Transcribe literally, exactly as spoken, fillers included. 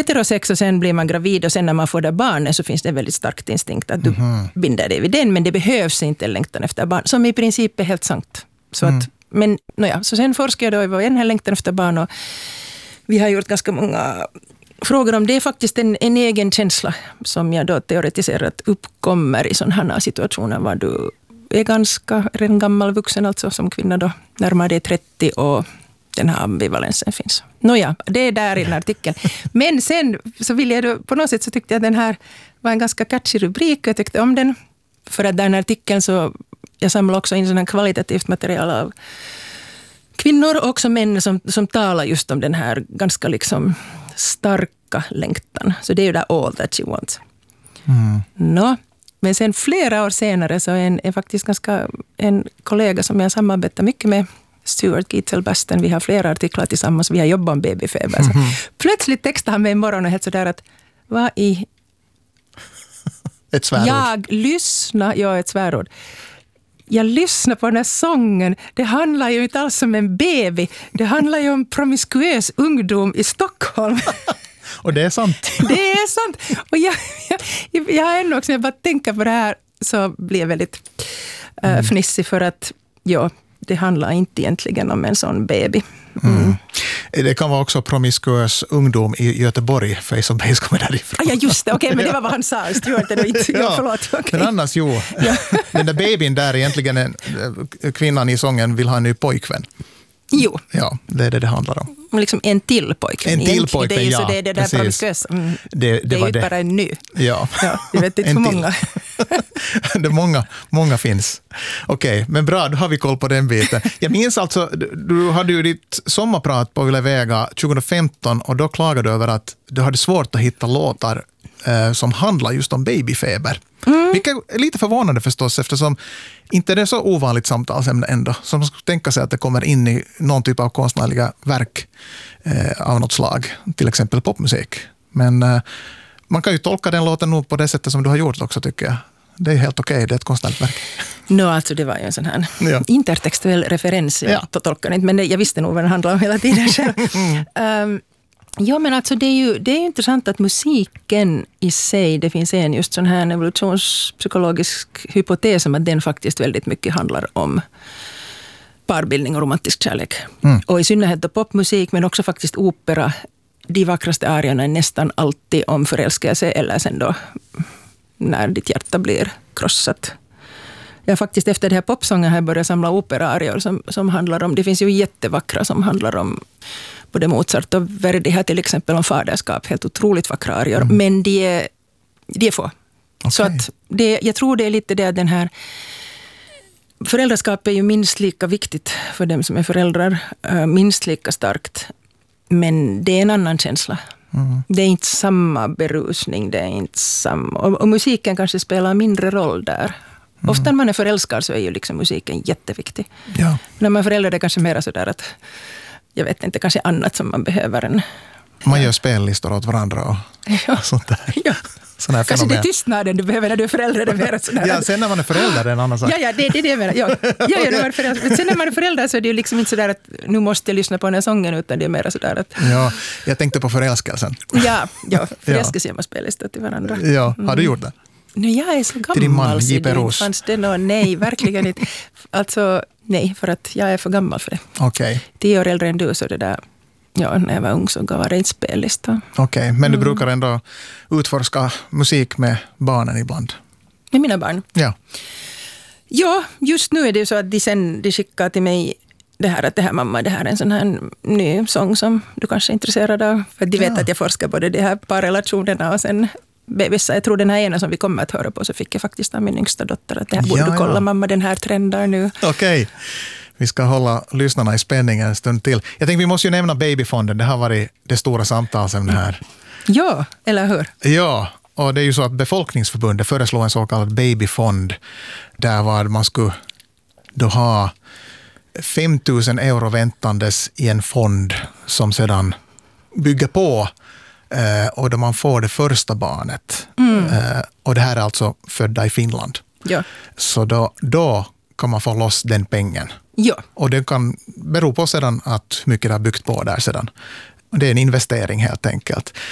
heterosex och sen blir man gravid och sen när man får det barnet så finns det en väldigt starkt instinkt att du mm. binder dig vid den, men det behövs inte en längtan efter barn, som i princip är helt sant. Så mm. att, men nåja, så sen forskar jag då i den här längtan efter barn och vi har gjort ganska många frågor om det. Är faktiskt en, en egen känsla som jag då teoretiserat uppkommer i sådana här situationer var du är ganska en gammal vuxen alltså som kvinna då, närmare det trettio och den här ambivalensen finns. Nåja, det är där i den artikeln. Men sen så vill jag då, på något sätt så tyckte jag att den här var en ganska catchy rubrik och jag tyckte om den. För att den artikeln så, jag samlar också in sån här kvalitativt material av kvinnor och också män som, som talar just om den här ganska liksom starka längtan. Så det är ju där all that she wants. Mm. Nå, men sen flera år senare så är en, är faktiskt ganska en kollega som jag samarbetar mycket med, Stuart Gitzel-Basten, vi har flera artiklar tillsammans, vi har jobbat om babyfeber. Mm. Plötsligt textade han mig imorgon och helt sådär att vad i... Ett svärord. Jag lyssnar, ja ett svärord. Jag lyssnar på den här sången. Det handlar ju inte alls om en baby. Det handlar ju om promiskuös ungdom i Stockholm. Och det är sant. Det är sant. Och jag, jag, jag har ännu också, när jag bara tänker på det här så blir jag väldigt äh, mm. fnissig för att ja, det handlar inte egentligen om en sån baby. Mm. Mm. Det kan vara också promiskuös ungdom i Göteborg, Face on Base kommer därifrån. Ah, ja, just det. Okej, okay, men det var vad han sa. Stuart, det inte. Ja, förlåt. Okay. Men annars, jo. Ja. Den där babyn där egentligen, en, kvinnan i sången vill ha en ny pojkvän. Jo. Ja, det är det det handlar om. Liksom en till pojkvän. En till pojkvän, det är ju ja. Så det är det där promiskuösa. Mm. Det, det, det är var ju det. bara en ny. Ja. Ja, jag vet inte hur många. det många, många finns. Okej, okay, men bra, då har vi koll på den biten. Jag minns alltså, du hade ju ditt sommarprat på Yle Vega tjugo femton och då klagade du över att du hade svårt att hitta låtar eh, som handlar just om babyfeber. Mm. Vilket är lite förvånande förstås, eftersom inte det är så ovanligt samtalsämne ändå. Som man skulle tänka sig att det kommer in i någon typ av konstnärliga verk eh, av något slag. Till exempel popmusik. Men eh, man kan ju tolka den låten nog på det sättet som du har gjort också, tycker jag. Det är helt okej, okay, det är ett konstnärligt verk. No, alltså det var ju en sån här ja. intertextuell referens. Jag ja. tolkar inte, men det, jag visste nog vad den handlade om hela tiden själv. um, Ja, men alltså det är ju det är ju intressant att musiken i sig, det finns en just sån här evolutionspsykologisk hypotes om att den faktiskt väldigt mycket handlar om parbildning och romantisk kärlek. Mm. Och i synnerhet då popmusik, men också faktiskt opera. De vackraste arierna är nästan alltid om förälskelse eller sen då när ditt hjärta blir krossat. Jag faktiskt efter det här popsången har jag börjat samla operaarior som, som handlar om, det finns ju jättevackra som handlar om både Mozart och Verdi här till exempel om faderskap, helt otroligt vackra arior, mm. men de är, de är få. Okay. Så att det, jag tror det är lite det att den här föräldraskap är ju minst lika viktigt för dem som är föräldrar, minst lika starkt, men det är en annan känsla. Mm. Det är inte samma berusning, det är inte samma, och, och musiken kanske spelar mindre roll där. Mm. Ofta när man är förälskad så är ju liksom musiken jätteviktig. Ja. När man är förälder är det kanske mer sådär att jag vet inte, kanske annat som man behöver än... Man gör spellistor åt varandra och ja. sånt där. Ja. Sån här kanske fenomen. Det är tystnaden du behöver när du är förälder. Det är sådär. Ja, sen när man är förälder är en annan sak. Ja, ja, det, det är det jag menar. Ja, ja, ja, när man är förälder. Sen när man är förälder så är det ju liksom inte sådär att nu måste jag lyssna på den här sången, utan det är mer sådär att... Ja, jag tänkte på förälskelsen. Ja, ja förälskelse gör man spellistor till varandra. Ja, har du gjort det? Nu, jag är så gammal. Till din man, J P Roos. Fanns det någon? Nej, verkligen inte. Alltså, nej, för att jag är för gammal för det. Okej. Okay. Tio år äldre än du, så det där... Ja, när jag var ung så gav det inte spellista. Okej, okay, men du mm. brukar ändå utforska musik med barnen ibland? Med mina barn? Ja. Ja, just nu är det ju så att de sen de skickar till mig det här att det här mamma, det här är en sån här ny sång som du kanske är intresserad av. För de vet ja. att jag forskar både de här parrelationerna och sen bebisar. Jag tror den här ena som vi kommer att höra på så fick jag faktiskt av min yngsta dotter att det här borde ja, du kolla ja. mamma, den här trendar nu. Okej. Okay. Vi ska hålla lyssnarna i spänning en stund till. Jag tänkte vi måste ju nämna Babyfonden. Det har varit det stora samtalsämnet här. Ja, eller hur? Ja, och det är ju så att Befolkningsförbundet föreslår en så kallad babyfond där var man skulle då ha fem tusen euro väntandes i en fond som sedan bygger på eh, och då man får det första barnet. Mm. Eh, och det här är alltså födda i Finland. Ja. Så då, då kan man få loss den pengen. Ja. Och det kan bero på sedan att mycket har byggt på där sedan. Det är en investering helt enkelt.